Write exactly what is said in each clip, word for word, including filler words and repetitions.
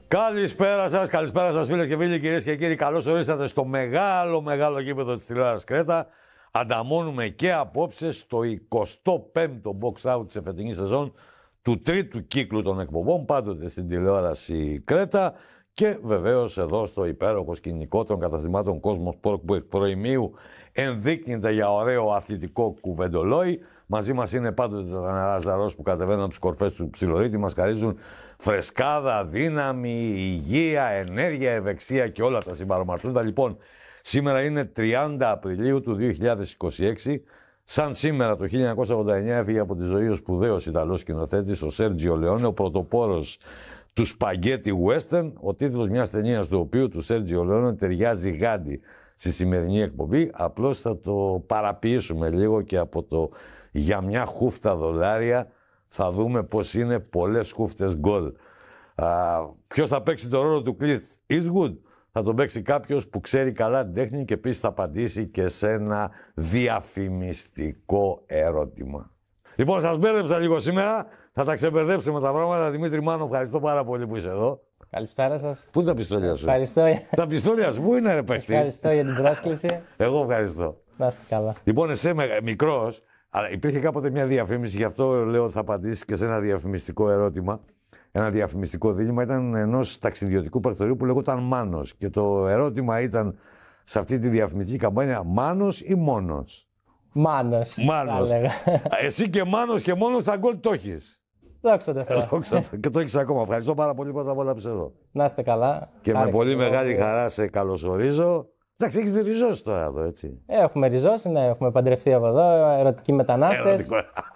Καλησπέρα σας, καλησπέρα σας φίλες και φίλοι, κυρίες και κύριοι. Καλώς ορίσατε στο μεγάλο μεγάλο γήπεδο της τηλεόρασης Κρέτα. Ανταμώνουμε και απόψε στο εικοστό πέμπτο box out της εφετινής σεζόν του τρίτου κύκλου των εκπομπών, πάντοτε στην τηλεόραση Κρέτα και βεβαίως εδώ στο υπέροχο σκηνικό των καταστημάτων Κόσμος Sport που εκ προημίου ενδείκνυται για ωραίο αθλητικό κουβεντολόι. Μαζί μας είναι πάντοτε τα νερά Ζαρός που κατεβαίνουν από τις κορφές του ψιλορίτη, μας χαρίζουν φρεσκάδα, δύναμη, υγεία, ενέργεια, ευεξία και όλα τα συμπαρομαρτούντα. Λοιπόν, σήμερα είναι τριάντα Απριλίου του δύο χιλιάδες είκοσι έξι. Σαν σήμερα το χίλια εννιακόσια ογδόντα εννιά έφυγε από τη ζωή ο σπουδαίος Ιταλός σκηνοθέτης, ο Σέρτζιο Λεόνε, ο πρωτοπόρος του σπαγκέτι western, ο τίτλος μιας ταινίας του οποίου του Σέρτζιο Λεόνε ταιριάζει γάντι στη σημερινή εκπομπή. Απλώς θα το παραποιήσουμε λίγο και από το για μια χούφτα δολάρια θα δούμε πως είναι πολλές χούφτες γκολ. Ποιος θα παίξει το ρόλο του Clint Eastwood? Θα τον παίξει κάποιος που ξέρει καλά την τέχνη και επίσης θα απαντήσει και σε ένα διαφημιστικό ερώτημα. Λοιπόν, σας μπέρδεψα λίγο σήμερα. Θα τα ξεμπερδέψουμε τα πράγματα. Δημήτρη Μάνο, ευχαριστώ πάρα πολύ που είσαι εδώ. Καλησπέρα σας. Πού είναι τα πιστόλια σου? Ευχαριστώ. Τα πιστόλια σου, πού είναι ρε παίχτη? Ευχαριστώ για την πρόσκληση. Εγώ ευχαριστώ. Να είστε καλά. Λοιπόν, εσύ μικρός, αλλά υπήρχε κάποτε μια διαφήμιση, γι' αυτό λέω ότι θα απαντήσει και σε ένα διαφημιστικό ερώτημα. Ένα διαφημιστικό δίλημμα ήταν ενός ταξιδιωτικού πρακτορείου που λεγόταν Μάνος. Και το ερώτημα ήταν σε αυτή τη διαφημιστική καμπάνια, Μάνος ή Μόνος? Μάνος. Μάνος. Εσύ και Μάνος και Μόνος τα γκολ το έχεις. Δόξα τω Θεώ. Και το έχεις ακόμα. Ευχαριστώ πάρα πολύ που τα απόλαψες εδώ. Να είστε καλά. Και με πολύ μεγάλη χαρά σε καλωσορίζω. Εντάξει, έχεις ριζώσει τώρα εδώ, έτσι. Έχουμε ριζώσει, ναι, έχουμε παντρευτεί από εδώ, ερωτικοί μετανάστες.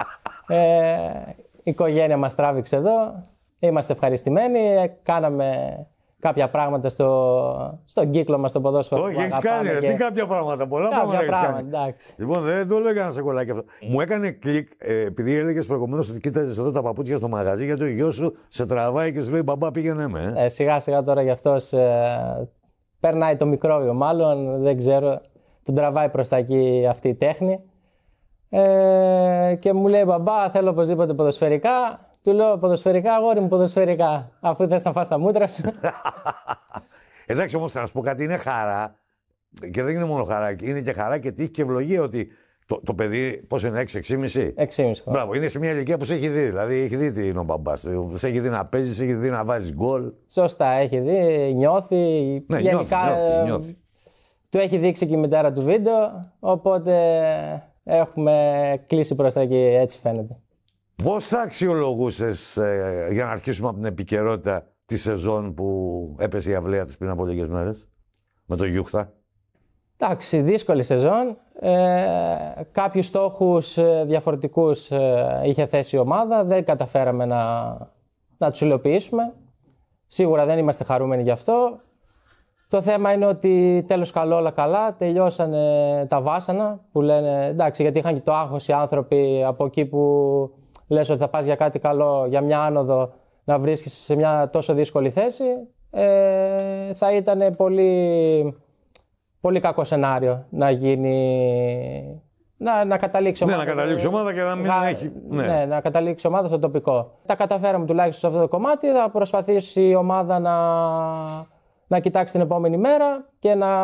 ε, η οικογένεια μας τράβηξε εδώ. Είμαστε ευχαριστημένοι. Κάναμε κάποια πράγματα στο, στον κύκλο μας, στο ποδόσφαιρο. Όχι, έχεις κάνει, ρε, τι κάποια πράγματα. Πολλά κάποια πράγματα έχεις κάνει. Εντάξει. Λοιπόν, δεν το έλεγα να σε κολλάκι αυτό. Μου έκανε κλικ, ε, επειδή έλεγες προηγουμένως ότι κοίταζες εδώ τα παπούτσια στο μαγαζί, γιατί ο γιος σου σε τραβάει και σου λέει μπαμπά πήγαινε με. Ε, σιγά σιγά τώρα γι' αυτός ε, περνάει το μικρόβιο, μάλλον δεν ξέρω. Τον τραβάει προς τα εκεί αυτή η τέχνη. Ε, και μου λέει μπαμπά, θέλω οπωσδήποτε ποδοσφαιρικά. Του λέω ποδοσφαιρικά, αγόρι μου, ποδοσφαιρικά. Αφού θες να φας τα μούτρα σου. Εντάξει, όμως θα σου πω κάτι, είναι χαρά. Και δεν είναι μόνο χαρά, είναι και χαρά και τύχη και ευλογία ότι το, το παιδί, πώς είναι, έξι έξι και μισή. έξι και μισή. Μπράβο, είναι σε μια ηλικία που σε έχει δει. Δηλαδή, έχει δει τι είναι ο μπαμπάς του. Σε έχει δει να παίζει, σε έχει δει να βάζει γκολ. Σωστά, έχει δει, νιώθει. Ναι, γενικά, νιώθει, νιώθει, νιώθει. Του έχει δείξει και η μητέρα του βίντεο. Οπότε έχουμε κλείσει προς τα εκεί, έτσι φαίνεται. Πώς θα αξιολογούσες, ε, για να αρχίσουμε από την επικαιρότητα, τη σεζόν που έπεσε η αυλαία της πριν από λίγες μέρες, με το Γιούχτα? Εντάξει, δύσκολη σεζόν. Ε, κάποιους στόχους ε, διαφορετικούς ε, είχε θέσει η ομάδα. Δεν καταφέραμε να, να τους υλοποιήσουμε. Σίγουρα δεν είμαστε χαρούμενοι γι' αυτό. Το θέμα είναι ότι τέλος καλό όλα καλά. Τελειώσανε τα βάσανα που λένε, εντάξει, γιατί είχαν και το άγχος οι άνθρωποι από εκεί που λες ότι θα πας για κάτι καλό, για μια άνοδο, να βρίσκεσαι σε μια τόσο δύσκολη θέση, ε, θα ήταν πολύ, πολύ κακό σενάριο να γίνει, να, να καταλήξει ομάδα. Ναι, να καταλήξει ομάδα και να μην γα, έχει... Ναι. ναι, να καταλήξει ομάδα στο τοπικό. Τα καταφέραμε τουλάχιστον σε αυτό το κομμάτι, θα προσπαθήσει η ομάδα να, να κοιτάξει την επόμενη μέρα και να